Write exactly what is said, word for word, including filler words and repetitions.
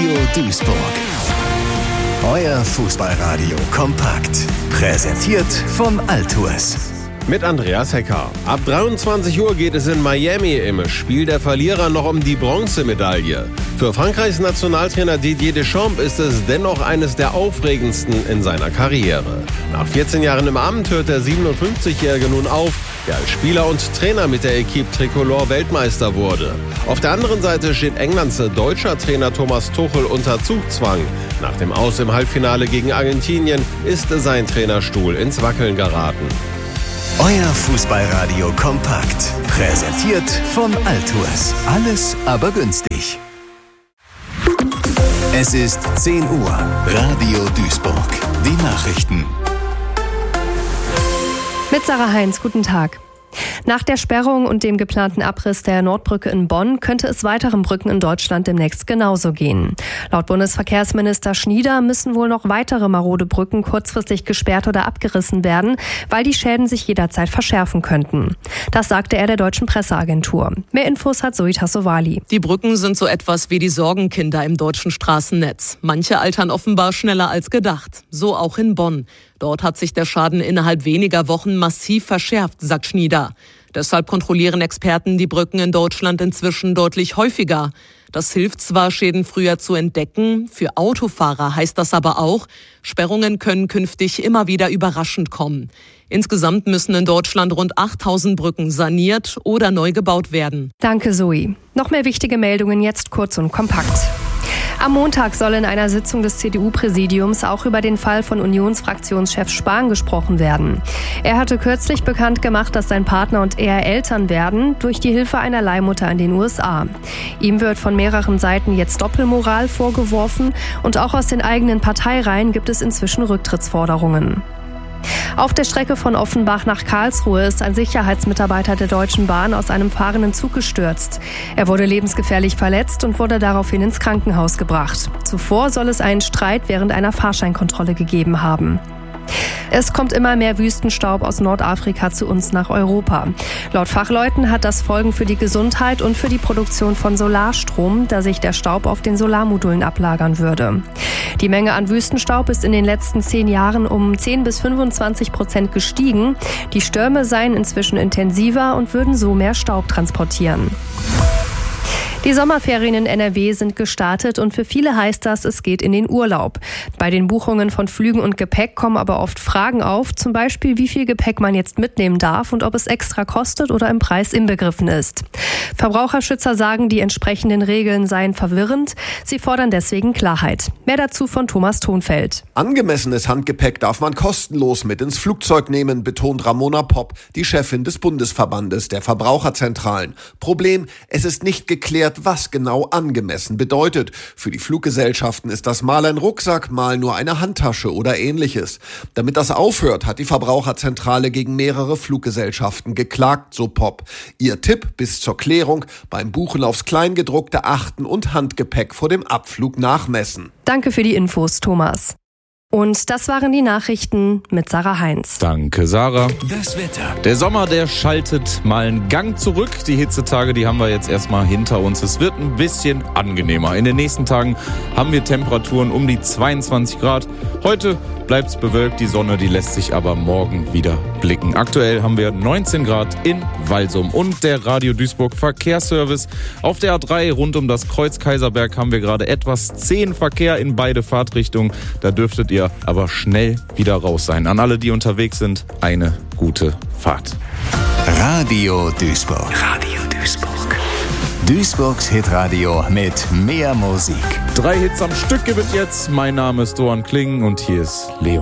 Radio Duisburg. Euer Fußballradio kompakt. Präsentiert von Altours. Mit Andreas Hecker. Ab dreiundzwanzig Uhr geht es in Miami im Spiel der Verlierer noch um die Bronzemedaille. Für Frankreichs Nationaltrainer Didier Deschamps ist es dennoch eines der aufregendsten in seiner Karriere. Nach vierzehn Jahren im Amt hört der siebenundfünfzigjährige nun auf, der als Spieler und Trainer mit der Equipe Tricolore Weltmeister wurde. Auf der anderen Seite steht Englands deutscher Trainer Thomas Tuchel unter Zugzwang. Nach dem Aus im Halbfinale gegen Argentinien ist sein Trainerstuhl ins Wackeln geraten. Euer Fußballradio kompakt. Präsentiert von Altours. Alles aber günstig. Es ist zehn Uhr. Radio Duisburg. Die Nachrichten. Mit Sarah Heinz, guten Tag. Nach der Sperrung und dem geplanten Abriss der Nordbrücke in Bonn könnte es weiteren Brücken in Deutschland demnächst genauso gehen. Laut Bundesverkehrsminister Schnieder müssen wohl noch weitere marode Brücken kurzfristig gesperrt oder abgerissen werden, weil die Schäden sich jederzeit verschärfen könnten. Das sagte er der deutschen Presseagentur. Mehr Infos hat Zoe Tassovali. Die Brücken sind so etwas wie die Sorgenkinder im deutschen Straßennetz. Manche altern offenbar schneller als gedacht. So auch in Bonn. Dort hat sich der Schaden innerhalb weniger Wochen massiv verschärft, sagt Schnieder. Deshalb kontrollieren Experten die Brücken in Deutschland inzwischen deutlich häufiger. Das hilft zwar, Schäden früher zu entdecken, für Autofahrer heißt das aber auch, Sperrungen können künftig immer wieder überraschend kommen. Insgesamt müssen in Deutschland rund achttausend Brücken saniert oder neu gebaut werden. Danke, Zoe. Noch mehr wichtige Meldungen jetzt kurz und kompakt. Am Montag soll in einer Sitzung des C D U-Präsidiums auch über den Fall von Unionsfraktionschef Spahn gesprochen werden. Er hatte kürzlich bekannt gemacht, dass sein Partner und er Eltern werden durch die Hilfe einer Leihmutter in den U S A. Ihm wird von mehreren Seiten jetzt Doppelmoral vorgeworfen und auch aus den eigenen Parteireihen gibt es inzwischen Rücktrittsforderungen. Auf der Strecke von Offenbach nach Karlsruhe ist ein Sicherheitsmitarbeiter der Deutschen Bahn aus einem fahrenden Zug gestürzt. Er wurde lebensgefährlich verletzt und wurde daraufhin ins Krankenhaus gebracht. Zuvor soll es einen Streit während einer Fahrscheinkontrolle gegeben haben. Es kommt immer mehr Wüstenstaub aus Nordafrika zu uns nach Europa. Laut Fachleuten hat das Folgen für die Gesundheit und für die Produktion von Solarstrom, da sich der Staub auf den Solarmodulen ablagern würde. Die Menge an Wüstenstaub ist in den letzten zehn Jahren um zehn bis fünfundzwanzig Prozent gestiegen. Die Stürme seien inzwischen intensiver und würden so mehr Staub transportieren. Die Sommerferien in N R W sind gestartet und für viele heißt das, es geht in den Urlaub. Bei den Buchungen von Flügen und Gepäck kommen aber oft Fragen auf, zum Beispiel wie viel Gepäck man jetzt mitnehmen darf und ob es extra kostet oder im Preis inbegriffen ist. Verbraucherschützer sagen, die entsprechenden Regeln seien verwirrend. Sie fordern deswegen Klarheit. Mehr dazu von Thomas Thonfeld. Angemessenes Handgepäck darf man kostenlos mit ins Flugzeug nehmen, betont Ramona Popp, die Chefin des Bundesverbandes der Verbraucherzentralen. Problem, es ist nicht geklärt, was genau angemessen bedeutet. Für die Fluggesellschaften ist das mal ein Rucksack, mal nur eine Handtasche oder ähnliches. Damit das aufhört, hat die Verbraucherzentrale gegen mehrere Fluggesellschaften geklagt, so Popp. Ihr Tipp bis zur Klärung: beim Buchen aufs Kleingedruckte achten und Handgepäck vor dem Abflug nachmessen. Danke für die Infos, Thomas. Und das waren die Nachrichten mit Sarah Heinz. Danke, Sarah. Das Wetter. Der Sommer, der schaltet mal einen Gang zurück. Die Hitzetage, die haben wir jetzt erstmal hinter uns. Es wird ein bisschen angenehmer. In den nächsten Tagen haben wir Temperaturen um die zweiundzwanzig Grad. Heute bleibt es bewölkt. Die Sonne, die lässt sich aber morgen wieder blicken. Aktuell haben wir neunzehn Grad in Walsum. Und der Radio Duisburg Verkehrsservice. Auf der A drei rund um das Kreuz Kaiserberg haben wir gerade etwas zehn Verkehr in beide Fahrtrichtungen. Da dürftet ihr aber schnell wieder raus sein. An alle, die unterwegs sind, eine gute Fahrt. Radio Duisburg. Radio Duisburg. Duisburgs Hitradio mit mehr Musik. Drei Hits am Stück gibt es jetzt. Mein Name ist Doan Klingen und hier ist Leon.